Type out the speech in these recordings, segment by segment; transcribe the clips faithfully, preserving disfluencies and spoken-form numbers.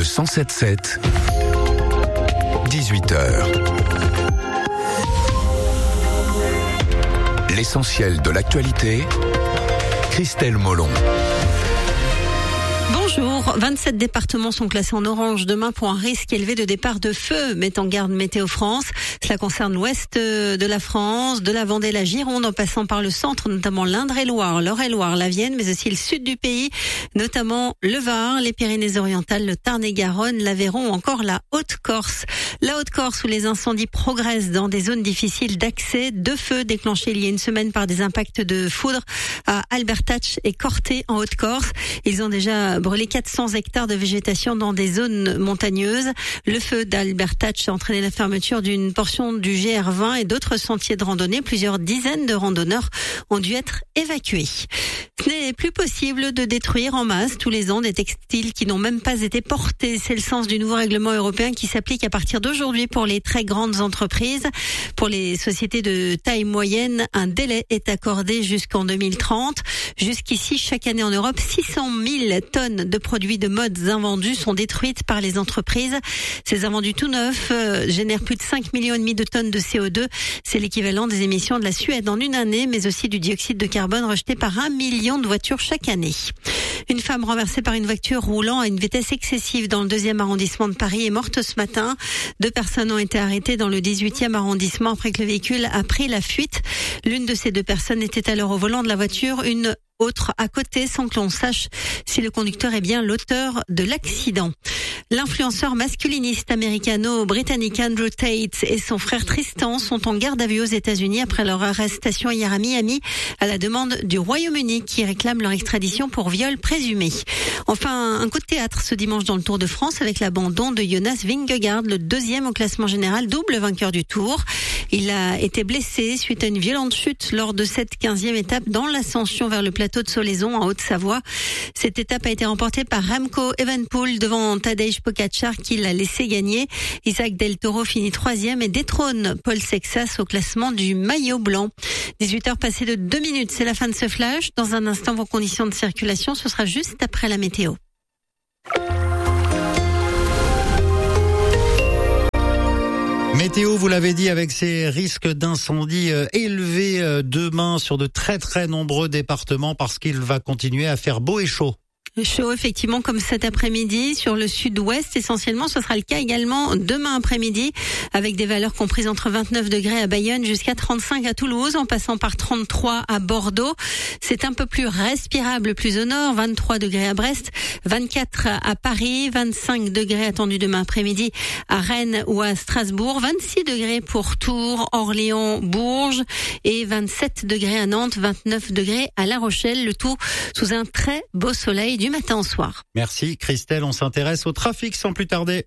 Le cent sept sept, dix-huit heures. L'essentiel de l'actualité, Christelle Molon. Bonjour, vingt-sept départements sont classés en orange demain pour un risque élevé de départ de feu, met en garde Météo France. Cela concerne l'ouest de la France, de la Vendée, la Gironde, en passant par le centre, notamment l'Indre-et-Loire, l'Eure-et-Loire, la Vienne, mais aussi le sud du pays, notamment le Var, les Pyrénées-Orientales, le Tarn-et-Garonne, l'Aveyron ou encore la Haute-Corse. La Haute-Corse où les incendies progressent dans des zones difficiles d'accès, deux feux déclenchés il y a une semaine par des impacts de foudre à Albertach et Corté en Haute-Corse. Ils ont déjà brûlé quatre cents hectares de végétation dans des zones montagneuses. Le feu d'Albertach a entraîné la fermeture d'une portion du G R vingt et d'autres sentiers de randonnée. Plusieurs dizaines de randonneurs ont dû être évacués. Ce n'est plus possible de détruire en masse tous les ans des textiles qui n'ont même pas été portés. C'est le sens du nouveau règlement européen qui s'applique à partir d'aujourd'hui pour les très grandes entreprises. Pour les sociétés de taille moyenne, un délai est accordé jusqu'en deux mille trente. Jusqu'ici, chaque année en Europe, six cent mille tonnes de produits de mode invendus sont détruites par les entreprises. Ces invendus tout neufs euh, génèrent plus de cinq millions et demi de tonnes de C O deux. C'est l'équivalent des émissions de la Suède en une année, mais aussi du dioxyde de carbone rejeté par un million de voitures chaque année. Une femme renversée par une voiture roulant à une vitesse excessive dans le deuxième arrondissement de Paris est morte ce matin. Deux personnes ont été arrêtées dans le dix-huitième arrondissement après que le véhicule a pris la fuite. L'une de ces deux personnes était alors au volant de la voiture, une autre à côté, sans que l'on sache si le conducteur est bien l'auteur de l'accident. L'influenceur masculiniste américano-britannique Andrew Tate et son frère Tristan sont en garde à vue aux États-Unis après leur arrestation hier à Miami à la demande du Royaume-Uni qui réclame leur extradition pour viol présumé. Enfin, un coup de théâtre ce dimanche dans le Tour de France avec l'abandon de Jonas Vingegaard, le deuxième au classement général, double vainqueur du Tour. Il a été blessé suite à une violente chute lors de cette quinzième étape dans l'ascension vers le plateau de Solaizon en Haute-Savoie. Cette étape a été remportée par Remco Evenepoel devant Tadej Pogačar qui l'a laissé gagner. Isaac Del Toro finit troisième et détrône Paul Sexas au classement du maillot blanc. dix-huit heures passées de deux minutes, c'est la fin de ce flash. Dans un instant, vos conditions de circulation, ce sera juste après la météo. Météo, vous l'avez dit, avec ces risques d'incendie euh, élevés euh, demain sur de très très nombreux départements parce qu'il va continuer à faire beau et chaud. Chaud, effectivement, comme cet après-midi sur le sud-ouest essentiellement. Ce sera le cas également demain après-midi avec des valeurs comprises entre vingt-neuf degrés à Bayonne jusqu'à trente-cinq à Toulouse en passant par trente-trois à Bordeaux. C'est un peu plus respirable plus au nord, vingt-trois degrés à Brest, vingt-quatre à Paris, vingt-cinq degrés attendus demain après-midi à Rennes ou à Strasbourg, vingt-six degrés pour Tours, Orléans, Bourges et vingt-sept degrés à Nantes, vingt-neuf degrés à La Rochelle, le tout sous un très beau soleil du matin au soir. Merci Christelle, on s'intéresse au trafic sans plus tarder.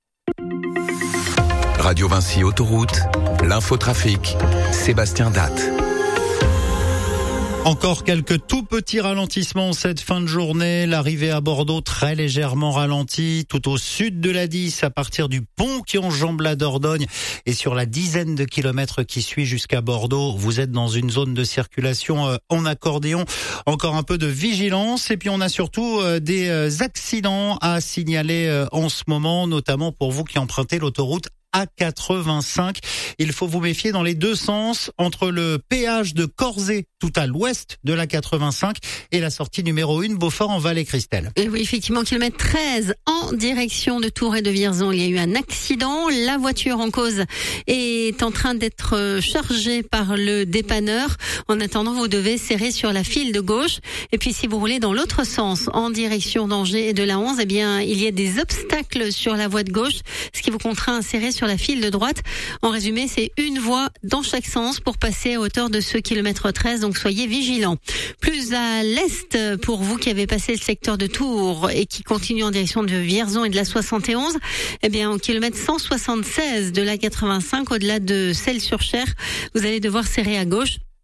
Radio Vinci Autoroute, l'infotrafic, Sébastien Datte. Encore quelques tout petits ralentissements cette fin de journée. L'arrivée à Bordeaux très légèrement ralentie. Tout au sud de l'A dix à partir du pont qui enjambe la Dordogne. Et sur la dizaine de kilomètres qui suit jusqu'à Bordeaux, vous êtes dans une zone de circulation en accordéon. Encore un peu de vigilance. Et puis on a surtout des accidents à signaler en ce moment, notamment pour vous qui empruntez l'autoroute A quatre-vingt-cinq. Il faut vous méfier dans les deux sens entre le péage de Corzet, tout à l'ouest de l'A quatre-vingt-cinq, et la sortie numéro un, Beaufort en Vallée-Christelle. Et oui, effectivement, kilomètre treize en direction de Tours et de Vierzon. Il y a eu un accident. La voiture en cause est en train d'être chargée par le dépanneur. En attendant, vous devez serrer sur la file de gauche. Et puis, si vous roulez dans l'autre sens, en direction d'Angers et de la onze, eh bien, il y a des obstacles sur la voie de gauche, ce qui vous contraint à serrer sur la file de droite. En résumé, c'est une voie dans chaque sens pour passer à hauteur de ce kilomètre treize, donc soyez vigilants. Plus à l'est, pour vous qui avez passé le secteur de Tours et qui continuent en direction de Vierzon et de la soixante et onze, eh bien au kilomètre cent soixante-seize de l'A quatre-vingt-cinq, au-delà de Celles-sur-Cher, vous allez devoir serrer à gauche.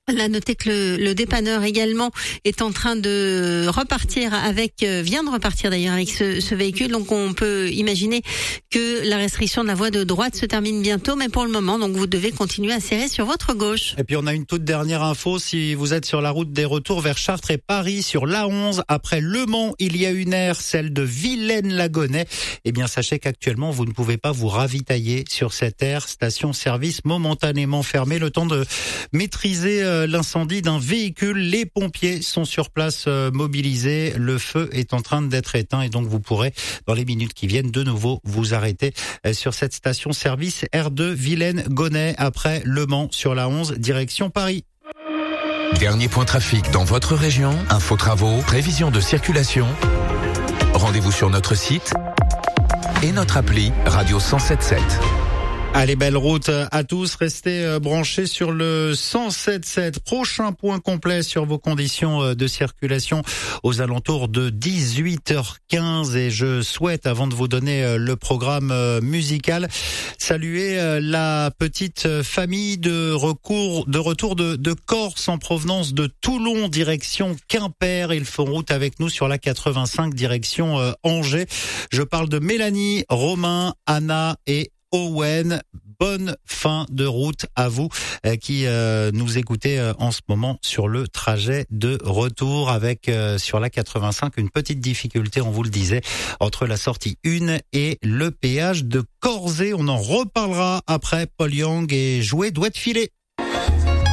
Là, notez que le, le dépanneur également est en train de repartir avec, vient de repartir d'ailleurs avec ce, ce véhicule. Donc, on peut imaginer que la restriction de la voie de droite se termine bientôt, mais pour le moment, donc vous devez continuer à serrer sur votre gauche. Et puis, on a une toute dernière info. Si vous êtes sur la route des retours vers Chartres et Paris, sur l'A onze, après Le Mans, il y a une aire, celle de Vilaine-la-Gonnaie. Eh bien, sachez qu'actuellement, vous ne pouvez pas vous ravitailler sur cette aire. Station-service momentanément fermée, le temps de maîtriser euh, l'incendie d'un véhicule. Les pompiers sont sur place euh, mobilisés. Le feu est en train d'être éteint et donc vous pourrez, dans les minutes qui viennent, de nouveau vous arrêter euh, sur cette station-service R deux Vilaine-Gonnaie après Le Mans sur la onze, direction Paris. Dernier point trafic dans votre région. Info travaux, prévision de circulation. Rendez-vous sur notre site et notre appli Radio cent sept sept. Allez, belle route à tous, restez branchés sur le cent sept sept. Prochain point complet sur vos conditions de circulation aux alentours de dix-huit heures quinze et je souhaite, avant de vous donner le programme musical, saluer la petite famille de recours, de retour de, de Corse en provenance de Toulon, direction Quimper. Ils font route avec nous sur la quatre-vingt-cinq, direction Angers. Je parle de Mélanie, Romain, Anna et Owen. Bonne fin de route à vous euh, qui euh, nous écoutez euh, en ce moment sur le trajet de retour avec euh, sur la quatre-vingt-cinq une petite difficulté, on vous le disait, entre la sortie un et le péage de Corzet. On en reparlera après. Paul Young et Jouet doit filer.